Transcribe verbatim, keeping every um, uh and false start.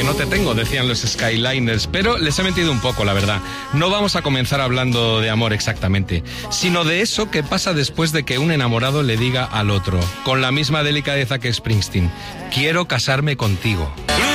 no te tengo, decían los Skyliners, pero les he mentido un poco, la verdad. No vamos a comenzar hablando de amor exactamente, sino de eso que pasa después de que un enamorado le diga al otro, con la misma delicadeza que Springsteen, quiero casarme contigo.